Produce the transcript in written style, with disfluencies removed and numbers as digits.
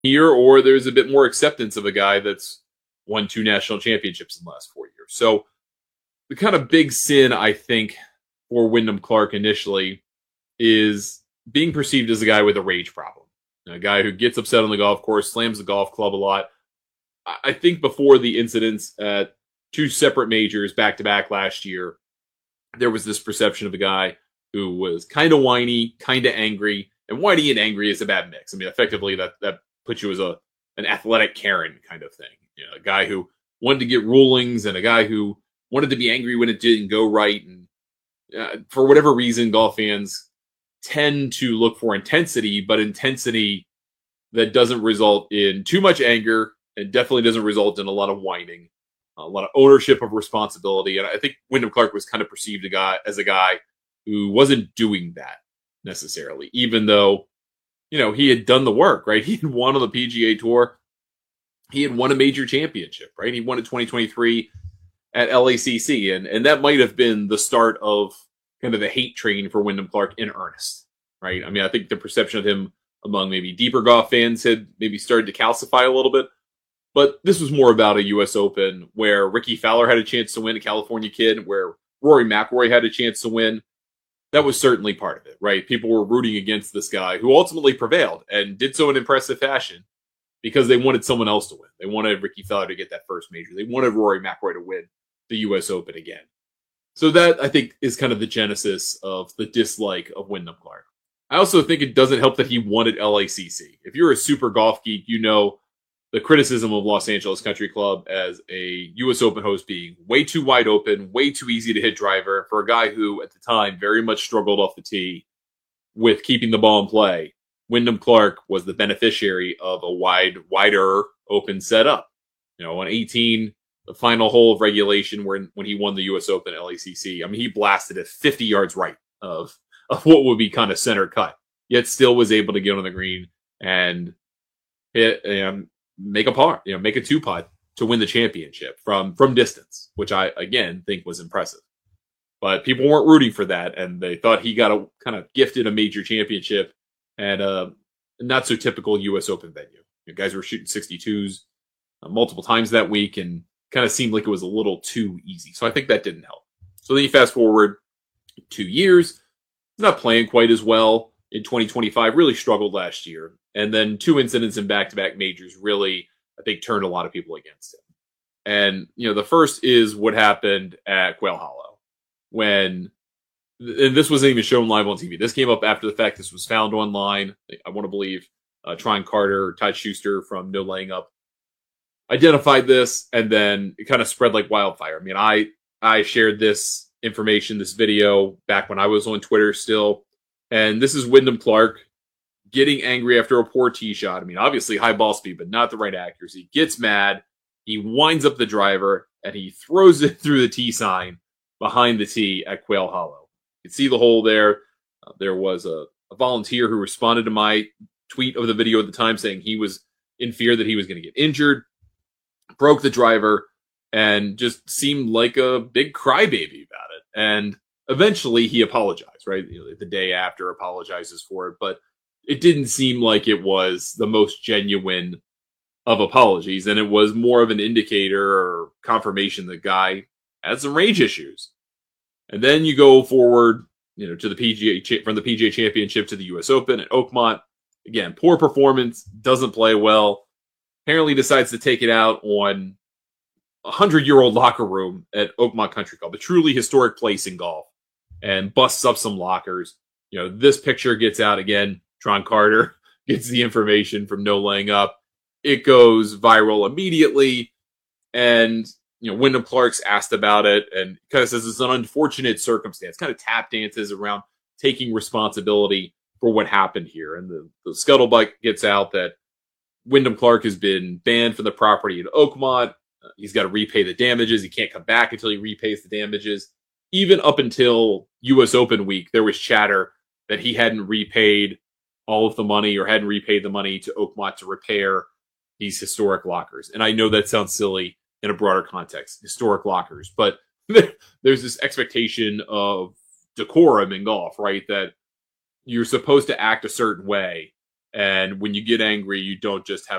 here, or there's a bit more acceptance of a guy that's won 2 national championships in the last 4 years. So the kind of big sin, I think, for Wyndham Clark initially is being perceived as a guy with a rage problem. A guy who gets upset on the golf course, slams the golf club a lot. I think before the incidents at 2 separate majors back-to-back last year, there was this perception of a guy who was kind of whiny, kind of angry, and whiny and angry is a bad mix. I mean, effectively, that puts you as an athletic Karen kind of thing. You know, a guy who wanted to get rulings and a guy who wanted to be angry when it didn't go right. And for whatever reason, golf fans tend to look for intensity, but intensity that doesn't result in too much anger and definitely doesn't result in a lot of whining, a lot of ownership of responsibility. And I think Wyndham Clark was kind of perceived as a guy who wasn't doing that necessarily, even though, you know, he had done the work, right? He had won on the PGA Tour. He had won a major championship, right? He won in 2023 at LACC. And that might have been the start of kind of the hate train for Wyndham Clark in earnest, right? I mean, I think the perception of him among maybe deeper golf fans had maybe started to calcify a little bit. But this was more about a U.S. Open where Ricky Fowler had a chance to win, a California kid, where Rory McIlroy had a chance to win. That was certainly part of it, right? People were rooting against this guy who ultimately prevailed and did so in impressive fashion because they wanted someone else to win. They wanted Ricky Fowler to get that first major. They wanted Rory McIlroy to win the U.S. Open again. So that, I think, is kind of the genesis of the dislike of Wyndham Clark. I also think it doesn't help that he won at LACC. If you're a super golf geek, you know the criticism of Los Angeles Country Club as a U.S. Open host being way too wide open, way too easy to hit driver for a guy who, at the time, very much struggled off the tee with keeping the ball in play. Wyndham Clark was the beneficiary of a wider open setup. You know, on 18, the final hole of regulation when he won the U.S. Open at LACC, I mean, he blasted it 50 yards right of what would be kind of center cut, yet still was able to get on the green and hit make a par, make a 2-putt to win the championship from distance, which I, again, think was impressive. But people weren't rooting for that, and they thought he got kind of gifted a major championship at a not so typical U.S. Open venue. Guys were shooting 62s multiple times that week, and kind of seemed like it was a little too easy. So I think that didn't help. So then you fast forward 2 years, not playing quite as well in 2025, really struggled last year. And then 2 incidents in back-to-back majors really, I think, turned a lot of people against him. And, the first is what happened at Quail Hollow when, and this wasn't even shown live on TV. This came up after the fact. This was found online. I want to believe Tron Carter, Todd Schuster from No Laying Up identified this, and then it kind of spread like wildfire. I mean, I shared this information, this video, back when I was on Twitter still. And this is Wyndham Clark getting angry after a poor tee shot. I mean, obviously high ball speed, but not the right accuracy. Gets mad. He winds up the driver, and he throws it through the tee sign behind the tee at Quail Hollow. You can see the hole there. There was a volunteer who responded to my tweet of the video at the time saying he was in fear that he was going to get injured, broke the driver, and just seemed like a big crybaby about it. And eventually he apologized, right? The day after, apologizes for it, but it didn't seem like it was the most genuine of apologies, and it was more of an indicator or confirmation the guy had some rage issues. And then you go forward, to the PGA, from the PGA Championship to the U.S. Open at Oakmont. Again, poor performance, doesn't play well. Apparently decides to take it out on a 100-year-old locker room at Oakmont Country Club, a truly historic place in golf, and busts up some lockers. This picture gets out again. Tron Carter gets the information from No Laying Up. It goes viral immediately, and Wyndham Clark's asked about it and kind of says it's an unfortunate circumstance, kind of tap dances around taking responsibility for what happened here. And the scuttlebutt gets out that Wyndham Clark has been banned from the property at Oakmont. He's got to repay the damages. He can't come back until he repays the damages. Even up until U.S. Open week, there was chatter that he hadn't repaid all of the money or hadn't repaid the money to Oakmont to repair these historic lockers. And I know that sounds silly in a broader context, historic lockers, but there's this expectation of decorum in golf, right? That you're supposed to act a certain way And when you get angry, you don't just have